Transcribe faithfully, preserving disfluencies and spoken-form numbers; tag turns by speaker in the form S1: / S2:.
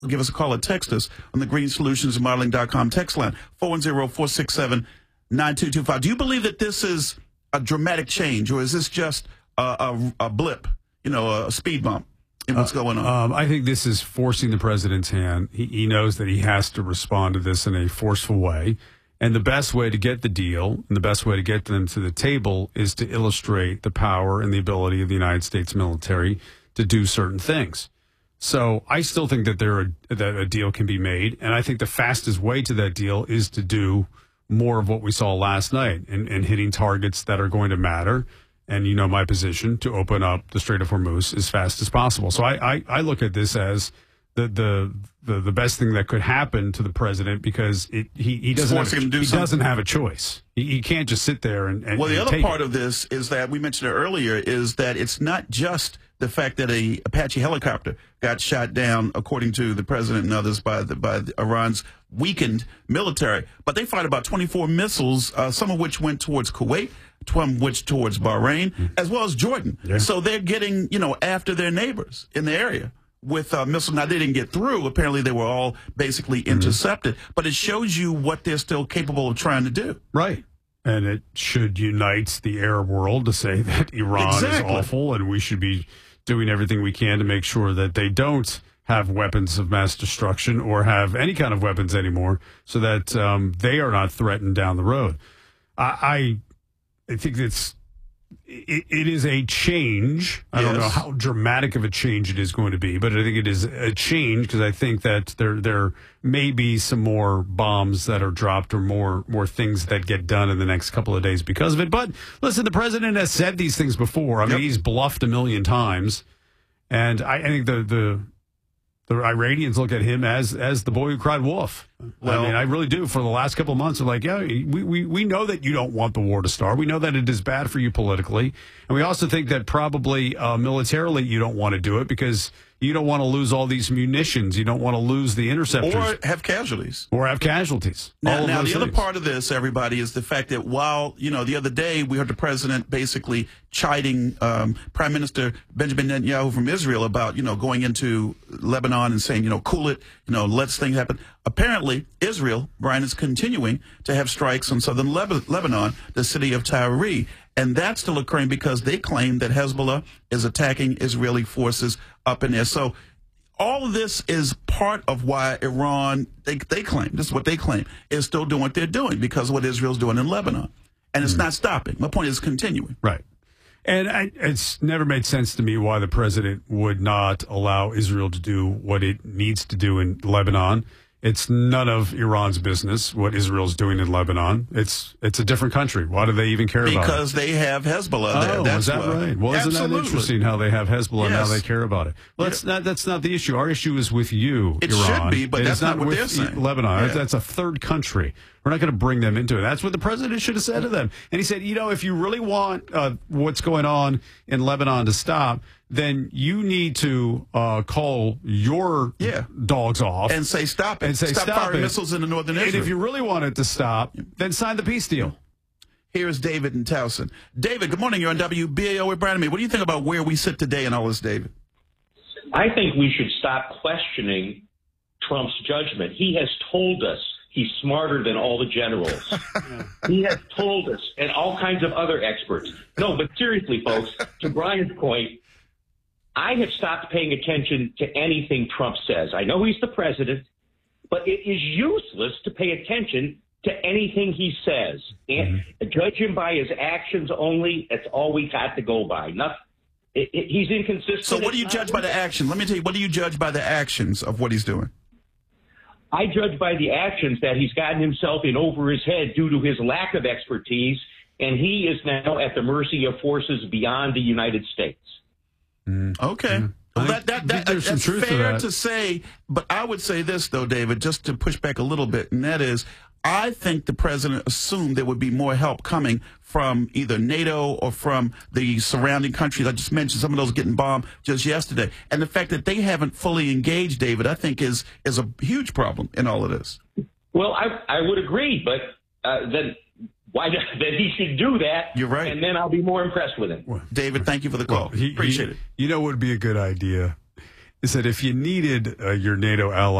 S1: give us a call or text us on the green solutions modeling dot com text line, four one zero, four six seven, nine two two five. Do you believe that this is a dramatic change, or is this just a, a, a blip, you know, a speed bump in what's
S2: uh,
S1: going on?
S2: Um, I think this is forcing the president's hand. He, he knows that he has to respond to this in a forceful way. And the best way to get the deal and the best way to get them to the table is to illustrate the power and the ability of the United States military to do certain things. So I still think that there are, that a deal can be made, and I think the fastest way to that deal is to do more of what we saw last night and, and hitting targets that are going to matter. And you know my position, to open up the Strait of Hormuz as fast as possible. So I, I, I look at this as the, the the the best thing that could happen to the president, because it, he he doesn't have,
S1: him to do
S2: he
S1: something.
S2: doesn't have a choice. He, he can't just sit there and, and
S1: well, the
S2: and
S1: other
S2: take
S1: part
S2: it.
S1: of this is that we mentioned it earlier, is that it's not just the fact that a Apache helicopter got shot down, according to the president and others, by the, by the Iran's weakened military, but they fired about twenty-four missiles, uh, some of which went towards Kuwait, some of which towards Bahrain, mm. as well as Jordan. Yeah. So they're getting, you know, after their neighbors in the area with uh, missiles. Now, they didn't get through. Apparently, they were all basically intercepted. Mm-hmm. But it shows you what they're still capable of trying to do.
S2: Right. And it should unite the Arab world to say that Iran
S1: exactly.
S2: is awful, and we should be doing everything we can to make sure that they don't have weapons of mass destruction or have any kind of weapons anymore, so that um, they are not threatened down the road. I, I, I think it's it, it is a change. I yes. don't know how dramatic of a change it is going to be, but I think it is a change, because I think that there there may be some more bombs that are dropped, or more more things that get done in the next couple of days because of it. But listen, the president has said these things before. I mean, yep. he's bluffed a million times, and I, I think the the the Iranians look at him as as the boy who cried wolf. Well, I mean, I really do. For the last couple of months, they're like, yeah, we, we, we know that you don't want the war to start. We know that it is bad for you politically. And we also think that probably uh, militarily you don't want to do it, because you don't want to lose all these munitions. You don't want to lose the interceptors.
S1: Or have casualties.
S2: Or have casualties.
S1: Now, now the things. other part of this, everybody, is the fact that while, you know, the other day we heard the president basically chiding um, Prime Minister Benjamin Netanyahu from Israel about, you know, going into Lebanon and saying, you know, cool it, you know, let's things happen. Apparently, Israel, Brian, is continuing to have strikes on southern Leb- Lebanon, the city of Tyre. And that's still occurring because they claim that Hezbollah is attacking Israeli forces up in there. So all of this is part of why Iran, they, they claim, this is what they claim, is still doing what they're doing because of what Israel's doing in Lebanon. And it's mm. not stopping. My point is continuing.
S2: Right. And I, it's never made sense to me why the president would not allow Israel to do what it needs to do in Lebanon. It's none of Iran's business what Israel's doing in Lebanon. It's it's a different country. Why do they even care about it?
S1: Because they have Hezbollah there.
S2: Oh,
S1: that's
S2: is that
S1: why.
S2: right? Well,
S1: Absolutely.
S2: isn't that interesting how they have Hezbollah
S1: yes.
S2: and how they care about it? Well, that's,
S1: yeah.
S2: not, that's not the issue. Our issue is with you,
S1: it
S2: Iran.
S1: It should be, but
S2: it
S1: that's not, not
S2: what
S1: they're saying.
S2: Lebanon.
S1: Yeah.
S2: That's a third country. We're not going to bring them into it. That's what the president should have said to them. And he said, you know, if you really want uh, what's going on in Lebanon to stop, then you need to uh, call your
S1: yeah.
S2: dogs off.
S1: And say stop it.
S2: And say stop,
S1: stop firing
S2: it.
S1: missiles into northern Israel.
S2: And if you really want it to stop, then sign the peace deal.
S1: Here's David in Towson. David, good morning. You're on W B A O with Brandon. What do you think about where we sit today in all this, David?
S3: I think we should stop questioning Trump's judgment. He has told us he's smarter than all the generals. yeah. He has told us, and all kinds of other experts. No, but seriously, folks, to Brian's point, I have stopped paying attention to anything Trump says. I know he's the president, but it is useless to pay attention to anything he says. And mm-hmm. judge him by his actions only. That's all we got to go by. Nothing. It, it, he's inconsistent.
S1: So what do you judge by the actions? Let me tell you, what do you judge by the actions of what he's doing?
S3: I judge by the actions that he's gotten himself in over his head due to his lack of expertise, and he is now at the mercy of forces beyond the United States.
S1: Mm. Okay. Mm. Well, that, that, that,
S2: there's
S1: that's
S2: some truth
S1: fair
S2: to, that.
S1: to say, but I would say this, though, David, just to push back a little bit, and that is, I think the president assumed there would be more help coming from either NATO or from the surrounding countries. I just mentioned some of those getting bombed just yesterday. And the fact that they haven't fully engaged, David, I think is is a huge problem in all of this.
S3: Well, I, I would agree, but uh, then why then he should do that.
S1: You're right.
S3: And then I'll be more impressed with him.
S1: Well, David, thank you for the call.
S2: Well, he,
S1: Appreciate
S2: he,
S1: it.
S2: You know what would be a good idea is that if you needed uh, your NATO ally